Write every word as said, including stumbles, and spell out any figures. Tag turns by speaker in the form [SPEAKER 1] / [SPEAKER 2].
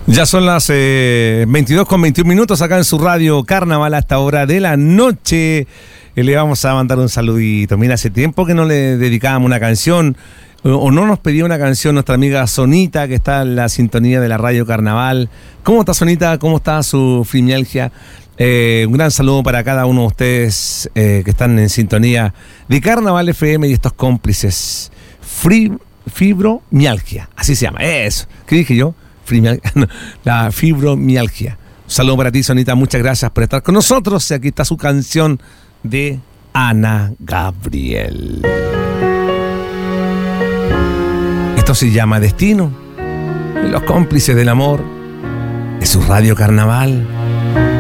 [SPEAKER 1] Ya son las eh, veintidós con veintiún minutos acá en su radio Carnaval a esta hora de la noche. Y le vamos a mandar un saludito. Mira, hace tiempo que no le dedicábamos una canción o, o no nos pedía una canción nuestra amiga Sonita, que está en la sintonía de la radio Carnaval. ¿Cómo está Sonita? ¿Cómo está su fibromialgia? Eh, un gran saludo para cada uno de ustedes eh, que están en sintonía de Carnaval F M y estos cómplices. Free, fibromialgia, así se llama. Eso. ¿Qué dije yo? La fibromialgia. Un saludo para ti, Sonita. Muchas gracias por estar con nosotros. Y aquí está su canción de Ana Gabriel. Esto se llama Destino. Los cómplices del amor. Es su radio Carnaval.